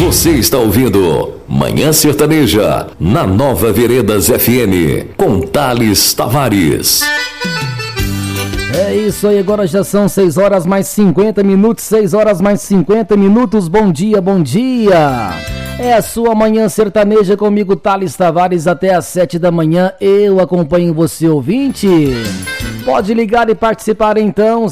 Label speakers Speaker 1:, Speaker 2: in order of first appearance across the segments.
Speaker 1: Você está ouvindo Manhã Sertaneja, na Nova Veredas FM, com Thales Tavares.
Speaker 2: É isso aí, agora já são 6 horas mais 50 minutos, 6 horas mais 50 minutos, bom dia, bom dia. É a sua Manhã Sertaneja comigo, Thales Tavares, até às 7 da manhã, eu acompanho você, ouvinte. Pode ligar e participar então,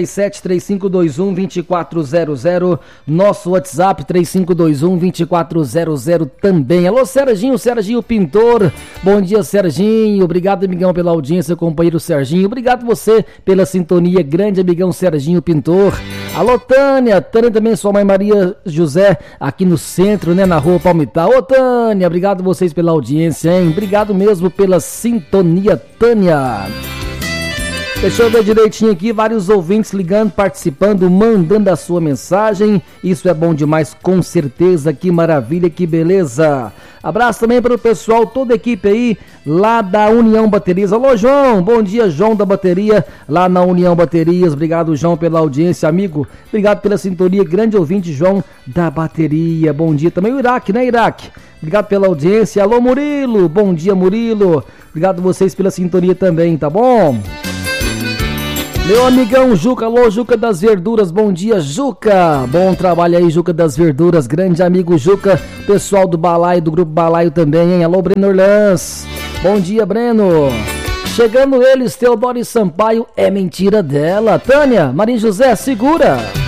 Speaker 2: 037-3521-2400, nosso WhatsApp 3521-2400 também. Alô Serginho Pintor, bom dia Serginho, obrigado amigão pela audiência, companheiro Serginho, obrigado você pela sintonia, grande amigão Serginho Pintor. Alô Tânia também, sua mãe Maria José, aqui no centro, né, na rua Palmital. Ô Tânia, obrigado vocês pela audiência, hein, obrigado mesmo pela sintonia, Tânia. Deixa eu ver direitinho aqui, vários ouvintes ligando, participando, mandando a sua mensagem. Isso é bom demais, com certeza, que maravilha, que beleza. Abraço também para o pessoal, toda a equipe aí, lá da União Baterias. Alô, João, bom dia, João da Bateria, lá na União Baterias. Obrigado, João, pela audiência, amigo. Obrigado pela sintonia, grande ouvinte, João da Bateria. Bom dia também, o Iraque, né, Iraque? Obrigado pela audiência. Alô, Murilo, bom dia, Murilo. Obrigado vocês pela sintonia também, tá bom? Meu amigão Juca, alô Juca das Verduras, bom dia Juca, bom trabalho aí Juca das Verduras, grande amigo Juca, pessoal do Balaio, do Grupo Balaio também, hein, alô Breno Orlans, bom dia Breno, chegando eles, Teodoro e Sampaio, é mentira dela, Tânia, Maria José, segura.